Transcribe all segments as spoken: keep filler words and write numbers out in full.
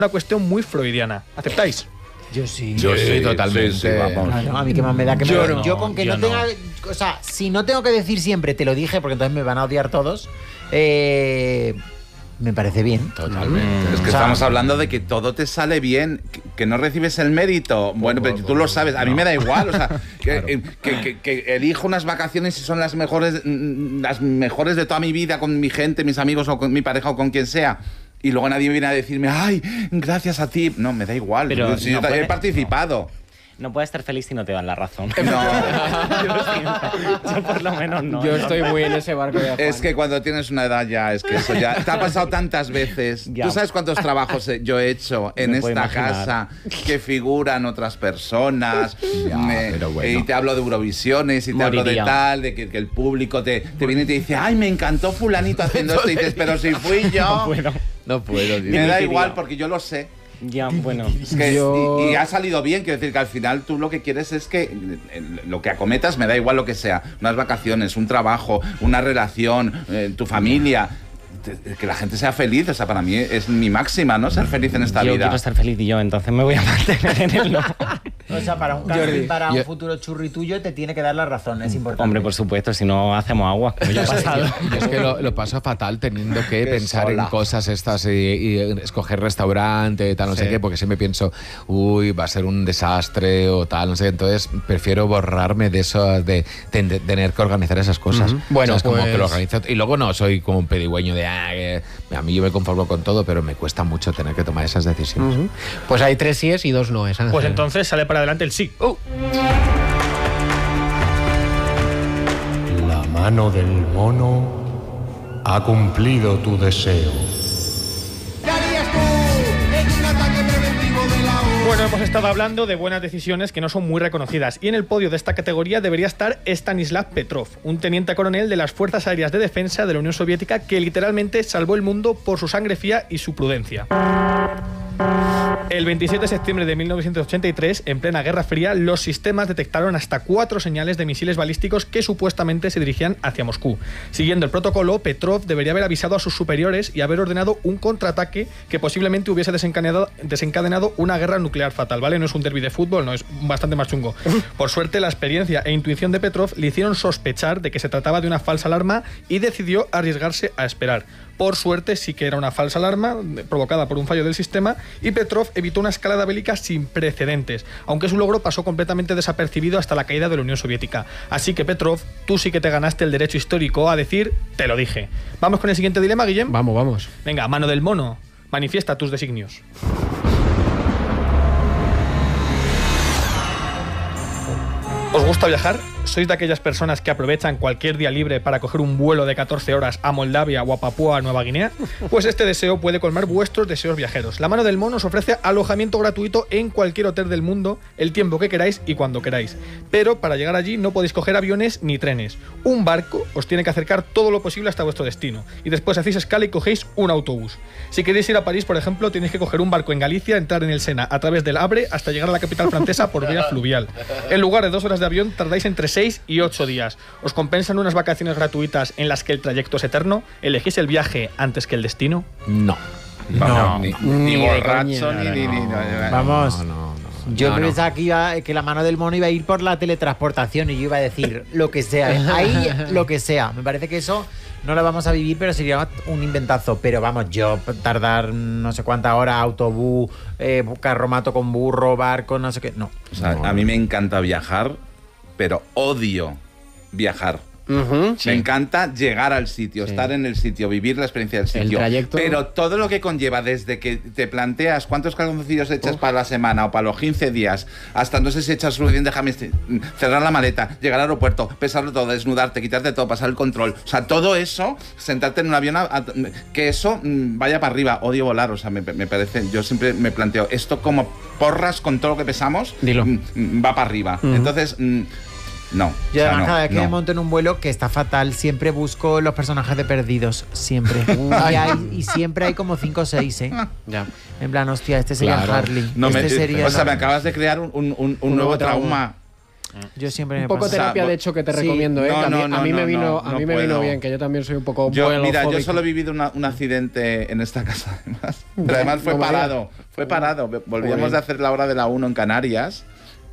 una cuestión muy freudiana. ¿Aceptáis? Yo sí. Yo sí, sí, totalmente. Sí, sí, vamos. Claro, a mí que más me da que yo me no, Yo con que yo no tenga... no. O sea, si no tengo que decir siempre, te lo dije, porque entonces me van a odiar todos, eh, me parece bien. Totalmente. Mm. Es que o sea, estamos hablando de que todo te sale bien, que, que no recibes el mérito. Bueno, pero tú lo sabes, a mí no. me da igual. O sea, que, claro. que, que, que, que elijo unas vacaciones y son las mejores, las mejores de toda mi vida con mi gente, mis amigos o con mi pareja o con quien sea. Y luego nadie viene a decirme, ay, gracias a ti. No, me da igual. Pero si no yo puede, he participado. No, no puedes estar feliz si no te dan la razón. No. yo, yo por lo menos no. Yo no. estoy muy en ese barco de Juan. Es que cuando tienes una edad ya, es que eso ya te ha pasado tantas veces. Ya. ¿Tú sabes cuántos trabajos yo he hecho en esta imaginar. casa que figuran otras personas? Ya, me, pero bueno. Y te hablo de Eurovisiones y te Moriría. hablo de tal, de que, que el público te, te viene y te dice, ay, me encantó fulanito haciendo esto. Y dices, pero si fui yo. No puedo. No puedo, tío. Me da igual porque yo lo sé. Ya, bueno. Es que, yo... y, y ha salido bien, quiero decir que al final tú lo que quieres es que lo que acometas, me da igual lo que sea, unas vacaciones, un trabajo, una relación, eh, tu familia, que la gente sea feliz, o sea, para mí es mi máxima, ¿no? Ser feliz en esta yo vida. Yo quiero estar feliz y yo, entonces me voy a mantener en el no. O sea, para un, casting, para un futuro churri tuyo te tiene que dar la razón, es importante. Hombre, por supuesto, si no hacemos agua. Como yo he pasado. Yo es que lo, lo paso fatal teniendo que, que pensar sola. en cosas estas y, y escoger restaurante y tal, no sí. sé qué, porque siempre pienso, uy, va a ser un desastre o tal, no sé qué. Entonces prefiero borrarme de eso, de, de, de tener que organizar esas cosas. Uh-huh. Bueno, o sea, es pues... como que lo organizo. Y luego no soy como un pedigüeño de, ah, que a mí yo me conformo con todo, pero me cuesta mucho tener que tomar esas decisiones. Uh-huh. Pues hay tres síes y dos noes. Pues entonces sale para adelante el sí. Uh. La mano del mono ha cumplido tu deseo. Bueno, hemos estado hablando de buenas decisiones que no son muy reconocidas y en el podio de esta categoría debería estar Stanislav Petrov, un teniente coronel de las Fuerzas Aéreas de Defensa de la Unión Soviética que literalmente salvó el mundo por su sangre fría y su prudencia. El veintisiete de septiembre de mil novecientos ochenta y tres, en plena Guerra Fría, los sistemas detectaron hasta cuatro señales de misiles balísticos que supuestamente se dirigían hacia Moscú. Siguiendo el protocolo, Petrov debería haber avisado a sus superiores y haber ordenado un contraataque que posiblemente hubiese desencadenado, desencadenado una guerra nuclear fatal, ¿vale? No es un derbi de fútbol, no, es bastante más chungo. Por suerte, la experiencia e intuición de Petrov le hicieron sospechar de que se trataba de una falsa alarma y decidió arriesgarse a esperar. Por suerte, sí que era una falsa alarma provocada por un fallo del sistema y Petrov evitó una escalada bélica sin precedentes, aunque su logro pasó completamente desapercibido hasta la caída de la Unión Soviética. Así que Petrov, tú sí que te ganaste el derecho histórico a decir, te lo dije. ¿Vamos con el siguiente dilema, Guillem? Vamos, vamos. Venga, mano del mono, manifiesta tus designios. ¿Os gusta viajar? ¿Sois de aquellas personas que aprovechan cualquier día libre para coger un vuelo de catorce horas a Moldavia o a Papúa Nueva Guinea? Pues este deseo puede colmar vuestros deseos viajeros. La mano del mono os ofrece alojamiento gratuito en cualquier hotel del mundo, el tiempo que queráis y cuando queráis. Pero para llegar allí no podéis coger aviones ni trenes. Un barco os tiene que acercar todo lo posible hasta vuestro destino. Y después hacéis escala y cogéis un autobús. Si queréis ir a París, por ejemplo, tenéis que coger un barco en Galicia, entrar en el Sena a través del Havre hasta llegar a la capital francesa por vía fluvial. En lugar de dos horas de avión, tardáis entre seis y ocho días. ¿Os compensan unas vacaciones gratuitas en las que el trayecto es eterno? ¿Elegís el viaje antes que el destino? No. No, no ni, ni, ni borracho, ni, ni, ni, no. Vamos. No, no, no. Yo no, pensaba no. que, iba, que la mano del mono iba a ir por la teletransportación y yo iba a decir lo que sea. Ahí lo que sea. Me parece que eso no lo vamos a vivir, pero sería un inventazo. Pero vamos, yo tardar no sé cuántas horas, autobús, eh, carromato con burro, barco, no sé qué. No. O sea, no, a mí me encanta viajar, pero odio viajar. Uh-huh, sí. Me encanta llegar al sitio, sí. estar en el sitio, vivir la experiencia del sitio. El trayecto... Pero todo lo que conlleva desde que te planteas cuántos calzoncillos echas uh. para la semana o para los quince días, hasta no sé si echas suficiente, déjame cerrar la maleta, llegar al aeropuerto, pesarlo todo, desnudarte, quitarte todo, pasar el control. O sea, todo eso, sentarte en un avión, a, a, que eso mm, vaya para arriba. Odio volar, o sea, me, me parece, yo siempre me planteo, esto como porras con todo lo que pesamos, mm, va para arriba. Uh-huh. Entonces... Mm, No. Yo además, o sea, no, cada vez que no. me monto en un vuelo, que está fatal, siempre busco los personajes de Perdidos. Siempre. y, hay, y siempre hay como cinco o seis, ¿eh? Ya. En plan, hostia, este sería Claro. Harley. No este me, sería o sea, la... me acabas de crear un, un, un, un nuevo trauma. Yo siempre me Un poco paso. terapia, O sea, de hecho, que te sí. recomiendo, ¿eh? No, Que a mí, no, a no, mí me no, vino, no, a mí no me vino puedo. bien, que yo también soy un poco Yo, mira, yo vuelofóbico. solo he vivido una- un accidente en esta casa, además. Pero además fue No me digas. parado, fue parado. Volvíamos bien. de hacer la hora de la uno en Canarias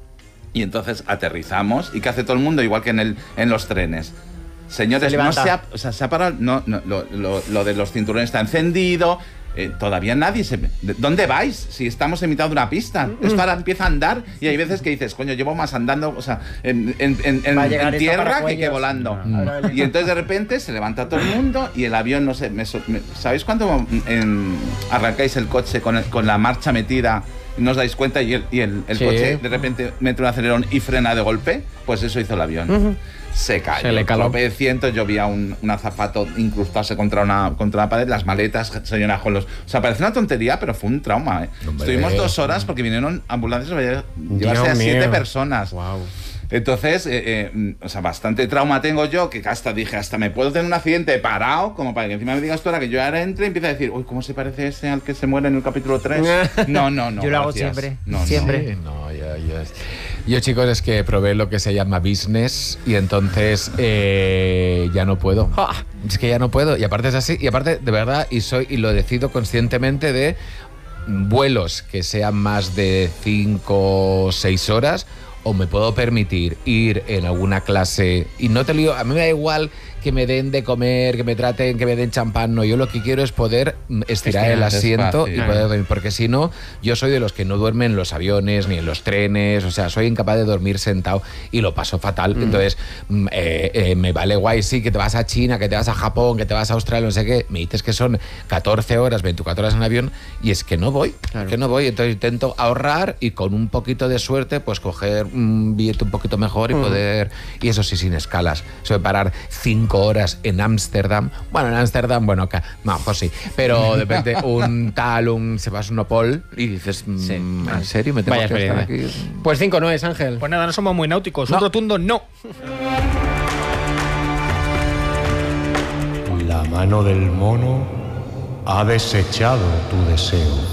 y entonces aterrizamos. ¿Y qué hace todo el mundo? Igual que en, el, en los trenes. Señores, Se no levanta. se ha, o sea, se ha parado, no, no, lo, lo- lo de los cinturones está encendido. Eh, todavía nadie se... ¿De- ¿Dónde vais? Si estamos en mitad de una pista. Esto ahora empieza a andar y hay veces que dices, coño, llevo más andando, o sea, en, en- en- en- Va a llegar en esto tierra para que, que cuellos. volando. No, no. Ahora Y entonces de repente se levanta todo el mundo y el avión, no sé, me so- me- ¿sabéis cuando en- arrancáis el coche con, el- con la marcha metida y no os dais cuenta y el, y el- el Sí. coche de repente mete un acelerón y frena de golpe? Pues eso hizo el avión. Se cayó, Se le caló. tropecientos, yo vi a un, un azafato incrustarse contra una, contra una pared, las maletas se llenaron con los... O sea, parece una tontería, pero fue un trauma, ¿eh? Hombre. Estuvimos dos horas porque vinieron ambulancias para lle- llevarse a Dios siete mío. personas. Wow. Entonces, eh, eh, mm, o sea, bastante trauma tengo yo, que hasta dije, hasta me puedo tener un accidente parado, como para que encima me digas tú ahora que yo ahora entre y empiece a decir, uy, ¿cómo se parece ese al que se muere en el capítulo tres? No, no, no. Yo lo hago gracias. siempre, No, no. siempre. Sí, no, yo, yo, yo, chicos, es que probé lo que se llama business y entonces eh, ya no puedo. ¡Ah! Es que ya no puedo. Y aparte es así. Y aparte, de verdad, y soy y lo decido conscientemente de vuelos que sean más de cinco o seis horas, o me puedo permitir ir en alguna clase y no te lío, a mí me da igual que me den de comer, que me traten, que me den champán, no, yo lo que quiero es poder mm, estirar Estirar, el es asiento fácil. y poder dormir, porque si no, yo soy de los que no duermen en los aviones ni en los trenes, o sea, soy incapaz de dormir sentado y lo paso fatal. Entonces, mm, eh, eh, me vale guay, sí, que te vas a China, que te vas a Japón, que te vas a Australia, no sé qué, me dices que son catorce horas, veinticuatro horas en avión y es que no voy, Claro. que no voy, entonces intento ahorrar y con un poquito de suerte, pues coger un billete un poquito mejor y poder, y eso sí, sin escalas, eso de parar cinco horas en Ámsterdam, bueno, en Ámsterdam, bueno, acá, no, pues sí, pero de repente un tal, un Sebastopol y dices, mm, Sí. ¿en serio me tengo Vaya que estar experiencia. aquí? Pues cinco no es, Ángel. Pues nada, no somos muy náuticos. Un No. rotundo no. La mano del mono ha desechado tu deseo.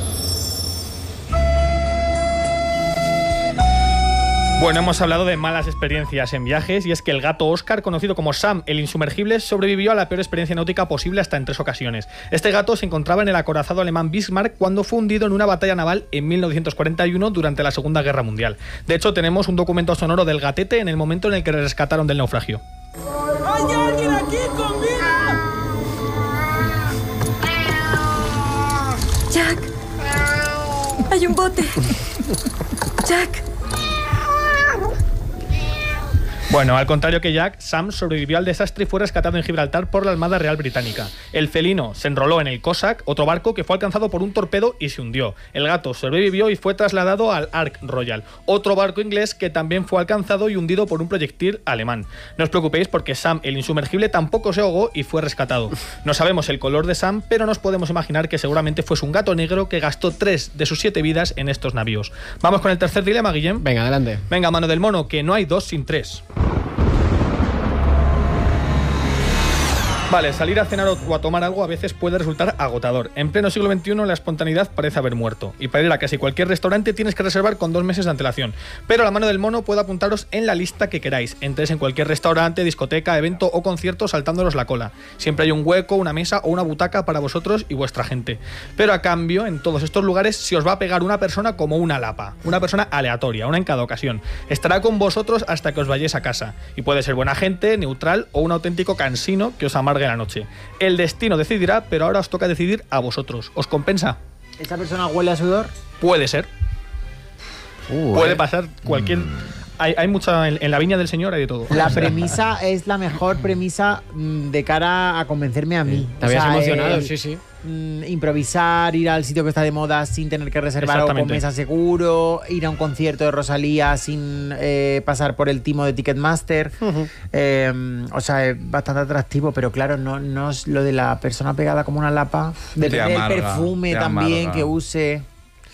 Bueno, hemos hablado de malas experiencias en viajes y es que el gato Oscar, conocido como Sam el insumergible, sobrevivió a la peor experiencia náutica posible hasta en tres ocasiones. Este gato se encontraba en el acorazado alemán Bismarck cuando fue hundido en una batalla naval en mil novecientos cuarenta y uno durante la Segunda Guerra Mundial. De hecho, tenemos un documento sonoro del gatete en el momento en el que le rescataron del naufragio. ¡Hay alguien aquí con vida! Jack, hay un bote. Jack. Bueno, al contrario que Jack, Sam sobrevivió al desastre y fue rescatado en Gibraltar por la Armada Real Británica. El felino se enroló en el Cossack, otro barco que fue alcanzado por un torpedo y se hundió. El gato sobrevivió y fue trasladado al Ark Royal, otro barco inglés que también fue alcanzado y hundido por un proyectil alemán. No os preocupéis porque Sam el insumergible tampoco se ahogó y fue rescatado. No sabemos el color de Sam, pero nos podemos imaginar que seguramente fuese un gato negro que gastó tres de sus siete vidas en estos navíos. Vamos con el tercer dilema, Guillem. Venga, adelante. Venga, mano del mono, que no hay dos sin tres. Vale, salir a cenar o a tomar algo a veces puede resultar agotador. En pleno siglo veintiuno la espontaneidad parece haber muerto. Y para ir a casi cualquier restaurante tienes que reservar con dos meses de antelación. Pero la mano del mono puede apuntaros en la lista que queráis. Entréis en cualquier restaurante, discoteca, evento o concierto saltándolos la cola. Siempre hay un hueco, una mesa o una butaca para vosotros y vuestra gente. Pero a cambio, en todos estos lugares se os va a pegar una persona como una lapa. Una persona aleatoria, una en cada ocasión. Estará con vosotros hasta que os vayáis a casa. Y puede ser buena gente, neutral o un auténtico cansino que os amargue la noche. El destino decidirá, pero ahora os toca decidir a vosotros. ¿Os compensa? ¿Esa persona huele a sudor? Puede ser. Uh, Puede eh. pasar cualquier... Hay, hay mucha... En, en la viña del señor hay de todo. La premisa es la mejor premisa mm, de cara a convencerme a mí. Te habías O sea, emocionado, el, sí, sí. mm, improvisar, ir al sitio que está de moda sin tener que reservar o con Exactamente. mesa seguro, ir a un concierto de Rosalía sin eh, pasar por el timo de Ticketmaster. Eh, o sea, es bastante atractivo, pero claro, no, no es lo de la persona pegada como una lapa. Depende del amarga, perfume te también amarga. que use.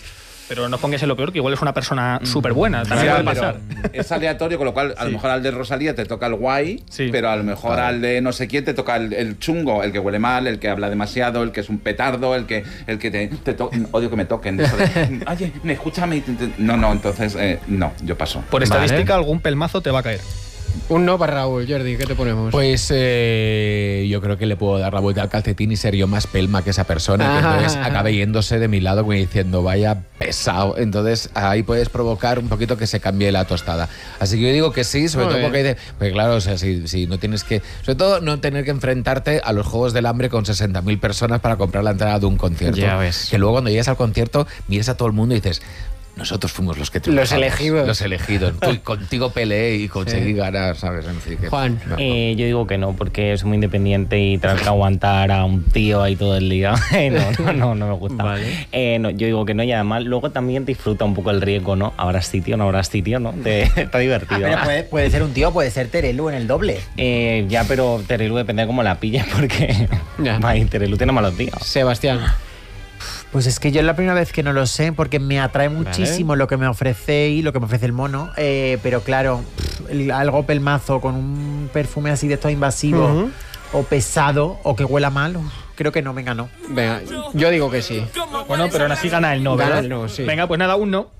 pero no pongas en lo peor, que igual es una persona súper buena. También Ya, puede pasar. Es aleatorio, con lo cual a lo Sí. mejor al de Rosalía te toca el guay, Sí. pero a lo mejor Claro. al de no sé quién te toca el, el chungo, el que huele mal, el que habla demasiado, el que es un petardo, el que, el que te, te to- odio que me toquen. Eso de, oye, me escúchame. y te- te- No, no, entonces eh, no, yo paso. Por Vale. estadística, algún pelmazo te va a caer. Un no para Raúl. Jordi, ¿qué te ponemos? Pues eh, yo creo que le puedo dar la vuelta al calcetín y ser yo más pelma que esa persona. Y que Ah. entonces acabe yéndose de mi lado como diciendo, vaya pesado. Entonces ahí puedes provocar un poquito que se cambie la tostada. Así que yo digo que sí, sobre Muy todo bien. porque dice, pues claro, o sea, si, si no tienes que. Sobre todo no tener que enfrentarte a los Juegos del Hambre con sesenta mil personas para comprar la entrada de un concierto. Ya ves. Que luego cuando llegas al concierto miras a todo el mundo y dices. Nosotros fuimos los que triunfamos, elegidos. Los elegidos. Tú- contigo peleé y conseguí ganar, ¿sabes? En fin, que- Juan. no, no. Eh, yo digo que no, porque soy muy independiente y tener que aguantar a un tío ahí todo el día. no, no, no, no me gusta. Vale. Eh, no, yo digo que no, y además luego también disfruta un poco el riesgo, ¿no? Habrá sitio, no habrá sitio, ¿no? De- está divertido. Pero puede, puede ser un tío, puede ser Terelu en el doble. Eh, ya, pero Terelu depende de cómo la pilles, porque Ya. ay, Terelu tiene malos días. Sebastián. Pues es que yo es la primera vez que no lo sé, porque me atrae muchísimo lo que me ofrece y lo que me ofrece el mono. Eh, pero claro, pff, el- algo pelmazo con un perfume así de todo invasivo Ujú. o pesado o que huela mal, uf, creo que no, venga, no. Venga, yo digo que sí. Bueno, pero aún así gana el no, Gana ¿verdad? el no, sí. Venga, pues nada, un no.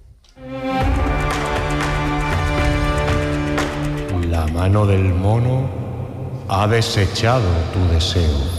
La mano del mono ha desechado tu deseo.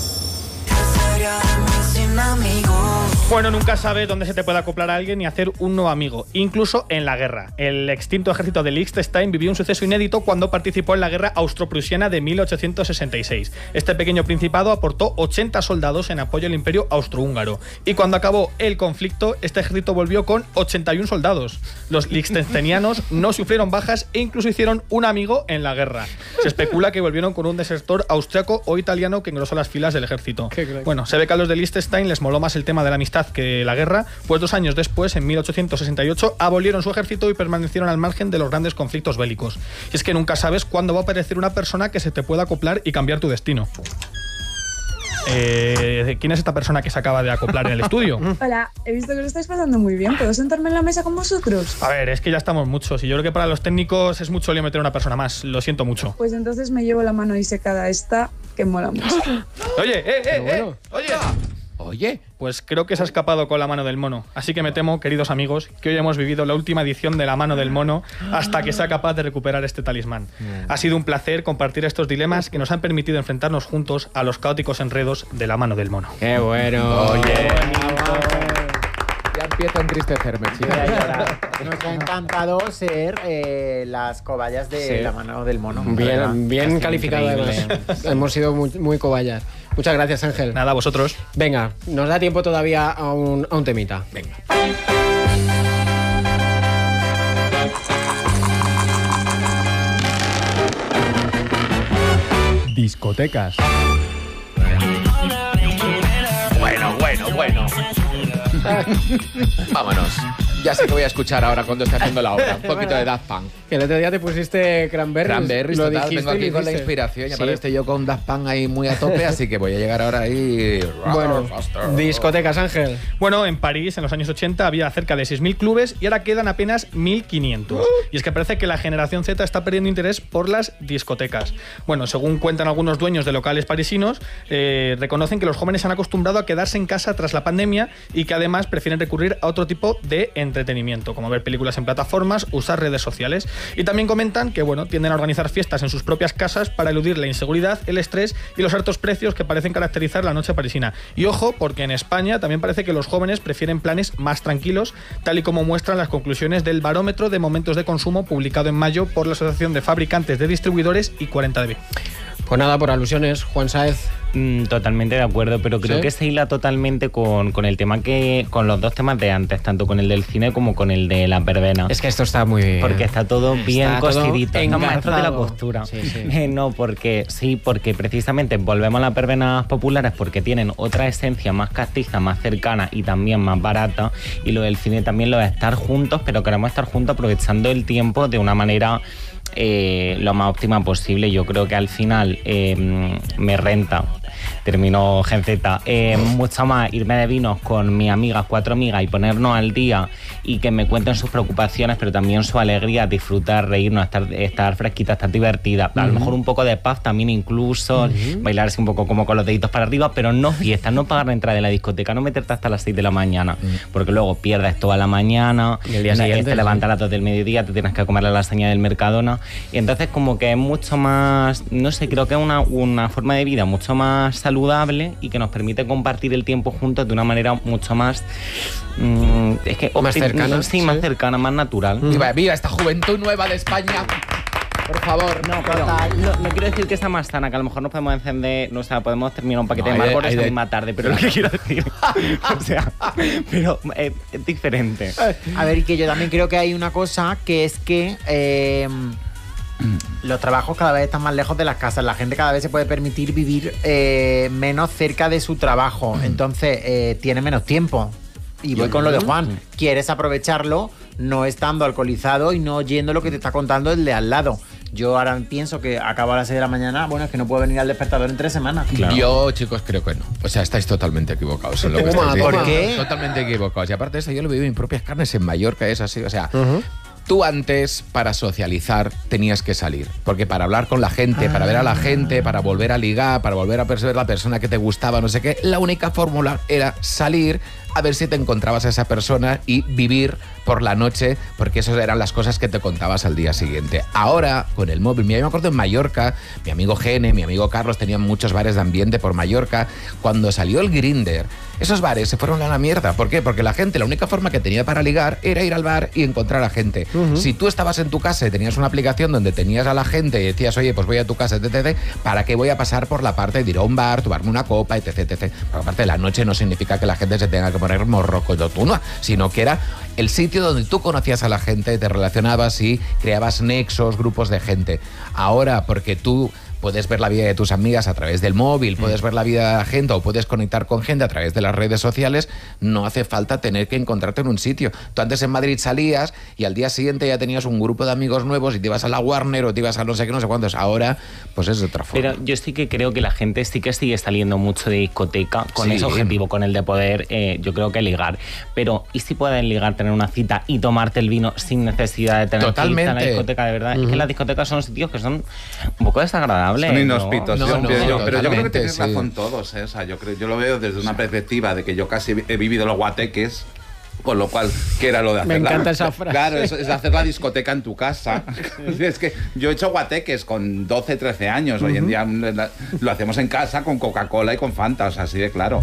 Bueno, nunca sabes dónde se te puede acoplar a alguien y hacer un nuevo amigo, incluso en la guerra. El extinto ejército de Liechtenstein vivió un suceso inédito cuando participó en la guerra austro-prusiana de mil ochocientos sesenta y seis. Este pequeño principado aportó ochenta soldados en apoyo al imperio austrohúngaro. Y cuando acabó el conflicto, este ejército volvió con ochenta y uno soldados. Los liechtensteinianos no sufrieron bajas e incluso hicieron un amigo en la guerra. Se especula que volvieron con un desertor austriaco o italiano que engrosó las filas del ejército. Qué crack. Bueno, se ve que a los de Liechtenstein les moló más el tema de la amistad que la guerra, pues dos años después, en mil ochocientos sesenta y ocho, abolieron su ejército y permanecieron al margen de los grandes conflictos bélicos. Y es que nunca sabes cuándo va a aparecer una persona que se te pueda acoplar y cambiar tu destino. Eh, ¿Quién es esta persona que se acaba de acoplar en el estudio? Hola, he visto que lo estáis pasando muy bien. ¿Puedo sentarme en la mesa con vosotros? A ver, es que ya estamos muchos y yo creo que para los técnicos es mucho lío meter una persona más. Lo siento mucho. Pues entonces me llevo la mano disecada esta, que mola mucho. Oye, eh, eh, bueno. eh, oye. Oye, Pues creo que se ha escapado con la mano del mono. Así que me temo, queridos amigos, que hoy hemos vivido la última edición de la mano del mono hasta que sea capaz de recuperar este talismán. Ha sido un placer compartir estos dilemas que nos han permitido enfrentarnos juntos a los caóticos enredos de la mano del mono. Qué bueno. Oye. ya empiezo a entristecerme, chico. Nos ha encantado ser eh, las cobayas de Sí. la mano del mono. la verdad. Bien, bien sido calificado increíble. además. Hemos sido muy, muy cobayas. Muchas gracias, Ángel. Nada, vosotros. Venga, nos da tiempo todavía a un, a un temita. Venga. Discotecas. Bueno, bueno, bueno. Vámonos. Ya sé que voy a escuchar ahora cuando esté haciendo la obra. Un poquito de Daft Punk. Que el otro día te pusiste Cranberries. Cranberries, lo total. dijiste Vengo aquí y con la dijiste. inspiración y Sí. aparte estoy yo con Daft Punk ahí muy a tope, así que voy a llegar ahora ahí. Bueno, discotecas, Ángel. Bueno, en París, en los años ochenta, había cerca de seis mil clubes y ahora quedan apenas mil quinientos. Y es que parece que la generación Z está perdiendo interés por las discotecas. Bueno, según cuentan algunos dueños de locales parisinos, eh, reconocen que los jóvenes se han acostumbrado a quedarse en casa tras la pandemia y que además prefieren recurrir a otro tipo de entretenimiento, como ver películas en plataformas, usar redes sociales. Y también comentan que, bueno, tienden a organizar fiestas en sus propias casas para eludir la inseguridad, el estrés y los altos precios que parecen caracterizar la noche parisina. Y ojo, porque en España también parece que los jóvenes prefieren planes más tranquilos, tal y como muestran las conclusiones del barómetro de momentos de consumo publicado en mayo por la Asociación de Fabricantes de Distribuidores y cuarenta D B. Pues nada, por alusiones, Juan Sáez. Mm, totalmente de acuerdo, pero creo ¿Sí? que se hila totalmente con, con el tema que. con los dos temas de antes, tanto con el del cine como con el de la verbena. Es que esto está muy bien. Porque está todo bien Está todo cosidito. Estamos maestros de la engarzado. costura. Sí, sí. Eh, no, porque sí, porque precisamente volvemos a las verbenas populares porque tienen otra esencia más castiza, más cercana y también más barata. Y lo del cine también lo de estar juntos, pero queremos estar juntos aprovechando el tiempo de una manera eh, lo más óptima posible. Yo creo que al final eh, me renta terminó Gen Z. Eh, mucho más irme de vinos con mis amigas, cuatro amigas, y ponernos al día y que me cuenten sus preocupaciones, pero también su alegría, disfrutar, reírnos, estar, estar fresquita, estar divertida. A lo mejor un poco de pub también incluso, uh-huh. bailar así un poco como con los deditos para arriba, pero no fiesta, no pagar la entrada de la discoteca, no meterte hasta las seis de la mañana, uh-huh. porque luego pierdes toda la mañana, y el día siguiente te levantas a las dos del mediodía, te tienes que comer la lasaña del Mercadona, y entonces como que es mucho más, no sé, creo que es una, una forma de vida mucho más saludable y que nos permite compartir el tiempo juntos de una manera mucho más mmm, es que más cercana, sí, sí, más cercana, más natural. Mm. Viva, viva esta juventud nueva de España. Por favor. No, pero no, no quiero decir que está más sana, que a lo mejor nos podemos encender, no, o sea, podemos terminar un paquete no, de Marlboro esa misma tarde, pero lo que quiero decir, o sea, pero es, es diferente. A ver, y que yo también creo que hay una cosa que es que eh, los trabajos cada vez están más lejos de las casas, la gente cada vez se puede permitir vivir eh, menos cerca de su trabajo, entonces eh, tiene menos tiempo. Y voy con lo de Juan, quieres aprovecharlo no estando alcoholizado y no oyendo lo que te está contando el de al lado. Yo ahora pienso que acabo a las seis de la mañana, bueno, es que no puedo venir al despertador en tres semanas. Claro. Yo, chicos, creo que no. O sea, estáis totalmente equivocados en lo que estáis diciendo. ¿Por qué? Totalmente equivocados. Y aparte de eso, yo lo viví en mis propias carnes en Mallorca, es así, o sea... Uh-huh. Tú antes, para socializar, tenías que salir. Porque para hablar con la gente, ah. para ver a la gente, para volver a ligar, para volver a ver la persona que te gustaba, no sé qué, la única fórmula era salir a ver si te encontrabas a esa persona y vivir por la noche, porque esas eran las cosas que te contabas al día siguiente. Ahora, con el móvil, mira, yo me acuerdo en Mallorca, mi amigo Gene, mi amigo Carlos tenían muchos bares de ambiente por Mallorca. Cuando salió el Grindr, esos bares se fueron a la mierda. ¿Por qué? Porque la gente, la única forma que tenía para ligar era ir al bar y encontrar a gente. Uh-huh. Si tú estabas en tu casa y tenías una aplicación donde tenías a la gente y decías, oye, pues voy a tu casa, etcétera, ¿para qué voy a pasar por la parte de ir a un bar, tomarme una copa, etcétera, etcétera? Porque aparte de la noche no significa que la gente se tenga que poner morrocototuna, sino que era el sitio donde tú conocías a la gente, te relacionabas y creabas nexos, grupos de gente. Ahora, porque tú puedes ver la vida de tus amigas a través del móvil, puedes ver la vida de la gente o puedes conectar con gente a través de las redes sociales, no hace falta tener que encontrarte en un sitio. Tú antes en Madrid salías y al día siguiente ya tenías un grupo de amigos nuevos y te ibas a la Warner o te ibas a no sé qué, no sé cuántos. Ahora, pues es de otra forma. Pero yo sí que creo que la gente sí que sigue saliendo mucho de discoteca con sí. ese objetivo, con el de poder, eh, yo creo que ligar. Pero, ¿y si puedes ligar, tener una cita y tomarte el vino sin necesidad de tener Totalmente. que ir a la discoteca, de verdad? Uh-huh. Es que las discotecas son sitios que son un poco desagradables. Son inhóspitos. No, yo, no, yo, no, pero yo creo que tenéis sí. razón todos, ¿eh? O sea, yo, creo, yo lo veo desde una perspectiva de que yo casi he vivido los guateques, con lo cual, ¿qué era lo de hacer? Me encanta la, esa frase. Claro, es, es hacer la discoteca en tu casa. Es que yo he hecho guateques con doce, trece años. Hoy uh-huh. en día la, lo hacemos en casa con Coca-Cola y con Fanta, o sea, así de claro.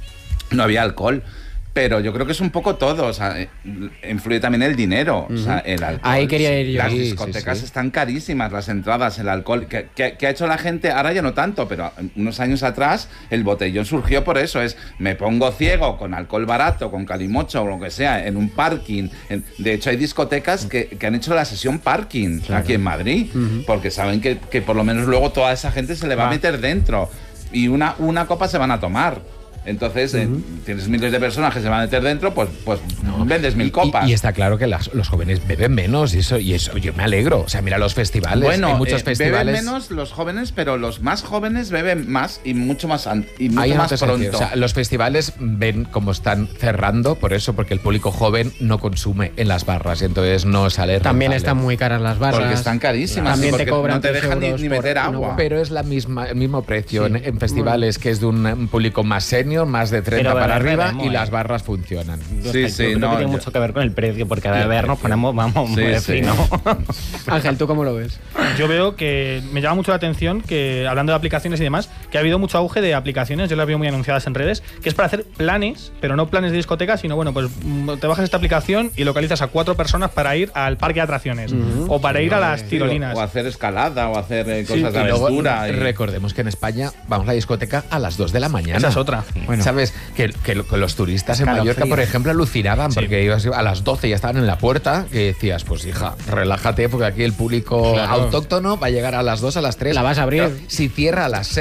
No había alcohol. Pero yo creo que es un poco todo, o sea, influye también el dinero, uh-huh. o sea, el alcohol. Ahí quería ir yo. Las sí, discotecas sí, sí. están carísimas, las entradas, el alcohol. ¿Qué, qué, qué ha hecho la gente? Ahora ya no tanto, pero unos años atrás el botellón surgió por eso, es me pongo ciego con alcohol barato, con calimocho o lo que sea, en un parking. En, de hecho, hay discotecas que, que han hecho la sesión parking claro. aquí en Madrid, uh-huh. porque saben que, que por lo menos luego toda esa gente se le va ah. a meter dentro y una, una copa se van a tomar. Entonces, uh-huh. eh, tienes miles de personas que se van a meter dentro, pues, pues no. vendes mil copas. Y, y está claro que las, los jóvenes beben menos y eso, y eso yo me alegro. O sea, mira los festivales, bueno, hay muchos eh, festivales. Beben menos los jóvenes, pero los más jóvenes beben más y mucho más, y mucho más pronto. O sea, los festivales ven cómo están cerrando, por eso, porque el público joven no consume en las barras y entonces no sale También rentable. están muy caras las barras. Porque están carísimas. También porque te cobran no te dejan ni, ni meter agua. No, pero es la misma, el mismo precio sí. en, en festivales, que es de un, un público más senior, más de treinta pero para arriba bebemos, y eh. las barras funcionan. Sí, sí, creo no, que tiene yo... mucho que ver con el precio, porque a beber nos ponemos, vamos, sí, muy sí. fino. Ángel, ¿tú cómo lo ves? Yo veo que me llama mucho la atención que, hablando de aplicaciones y demás, que ha habido mucho auge de aplicaciones, yo las veo muy anunciadas en redes, que es para hacer planes, pero no planes de discoteca, sino bueno, pues te bajas esta aplicación y localizas a cuatro personas para ir al parque de atracciones uh-huh. o para ir a las tirolinas. O hacer escalada o hacer eh, cosas sí, de aventura. Y... Recordemos que en España vamos a la discoteca a las dos de la mañana. Esa es otra. Bueno. ¿Sabes? Que, que, que los turistas en Mallorca, frío. por ejemplo, alucinaban sí. porque ibas a las doce y ya estaban en la puerta, que decías, pues hija, relájate porque aquí el público claro. autóctono va a llegar a las dos, a las tres. La vas a abrir. Pero si cierra a las seis, son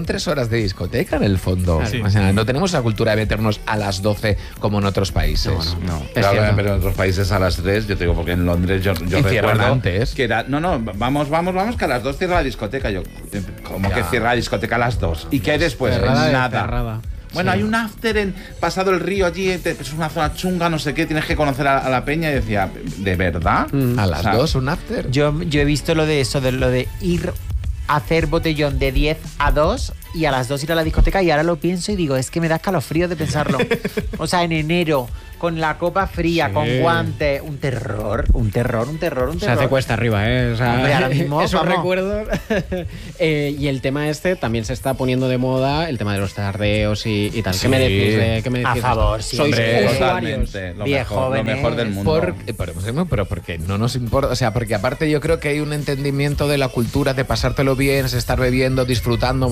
tres horas de discoteca en el fondo. Sí. O sea, no tenemos la cultura de meternos a las doce como en otros países. No, no. no. Claro, pero en otros países a las tres, yo te digo, porque en Londres yo, yo recuerdo antes. que era, no, no, vamos, vamos, vamos, que a las dos cierra la discoteca. Yo, ¿cómo ya. que cierra la discoteca a las dos? ¿Y qué hay después? Cerrada Nada. Cerrada. Bueno, sí. hay un after en pasado el río allí, es una zona chunga, no sé qué, tienes que conocer a, a la peña. Y decía, ¿de verdad? Mm. ¿A las o sea, dos un after? Yo, yo he visto lo de eso, de lo de ir a hacer botellón de diez a dos y a las dos ir a la discoteca, y ahora lo pienso y digo, es que me da escalofrío de pensarlo. O sea, en enero, con la copa fría, sí. con guantes, un terror, un terror, un terror, un terror. Se hace cuesta arriba, ¿eh? O sea, hombre, ahora mismo, esos recuerdos. eh, y el tema este también se está poniendo de moda, el tema de los tardeos y, y tal. Sí. ¿Qué me decís? De, ¿qué me decís? A favor, sí. Sois hombre, usuarios. Lo mejor, lo mejor del mundo. Por, pero, pero porque no nos importa, o sea, porque aparte yo creo que hay un entendimiento de la cultura de pasártelo bien, es estar bebiendo, disfrutando,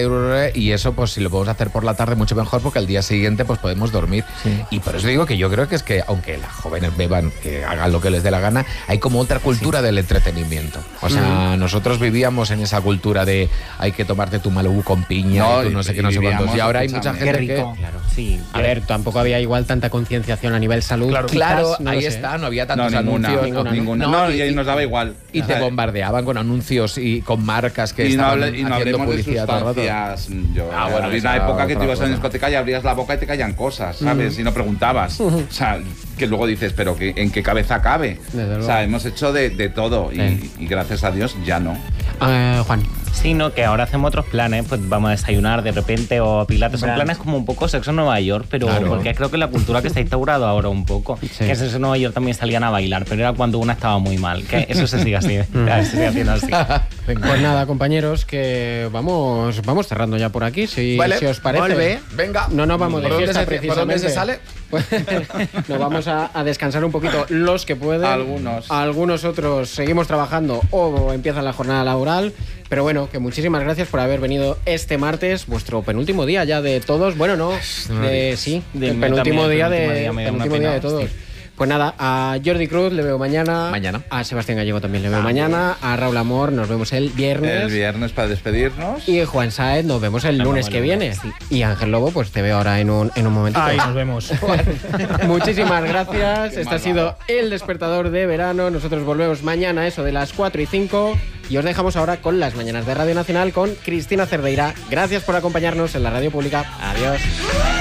y eso pues si lo podemos hacer por la tarde mucho mejor, porque al día siguiente pues podemos dormir. Sí. Y por eso digo que yo creo que es que aunque las jóvenes beban, que hagan lo que les dé la gana, hay como otra cultura sí. del entretenimiento. O sea, mm. nosotros vivíamos en esa cultura de hay que tomarte tu Malibu con piña, no, y tú no sé qué, no sé cuántos. Y ahora hay mucha gente rico. que... Claro, sí. A ver, tampoco había igual tanta concienciación a nivel salud. Claro, quizás, claro no ahí está, no había tantos no, ninguna, anuncios. Ninguna, ninguna. No, no, y, y nos daba igual. Y te bombardeaban con anuncios y con marcas que y estaban no hable, y no haciendo publicidad todo el rato. Yo, ah, bueno, había una época que te ibas a una discoteca y abrías la boca y te caían cosas, ¿sabes? Mm. Y no preguntabas. O sea, que luego dices, pero que, ¿en qué cabeza cabe? O sea, hemos hecho de, de todo sí. y, y gracias a Dios ya no. Uh, Juan. Sí, no, que ahora hacemos otros planes, pues vamos a desayunar de repente o pilates. Son planes como un poco sexo en Nueva York, pero claro. porque creo que la cultura que está instaurada ahora un poco, sí. que en sexo en Nueva York también salían a bailar, pero era cuando una estaba muy mal, que eso se sigue así, se sigue haciendo así. Pues nada, compañeros, que vamos vamos cerrando ya por aquí, si, vale. si os parece. Volve. Venga. No nos vamos de fiesta, precisamente. ¿Por dónde se sale? Nos vamos a, a descansar un poquito los que pueden. Algunos. Algunos otros seguimos trabajando o empiezan la jornada laboral. Pero bueno, que muchísimas gracias por haber venido este martes, vuestro penúltimo día ya de todos. Bueno, no, de, sí, de el penúltimo también, día, de, día, penúltimo día de todos. Hostia. Pues nada, a Jordi Cruz le veo mañana. Mañana. A Sebastián Gallego también le veo ah, mañana. A Raúl Amor nos vemos el viernes. El viernes para despedirnos. Y Juan Sáez nos vemos el no, lunes no, que viene. Sí. Y Ángel Lobo, pues te veo ahora en un, en un momentito. Ahí nos vemos. Muchísimas gracias. Este ha sido El Despertador de Verano. Nosotros volvemos mañana, eso de las cuatro y cinco. Y os dejamos ahora con las mañanas de Radio Nacional con Cristina Cerdeira. Gracias por acompañarnos en la radio pública. Adiós.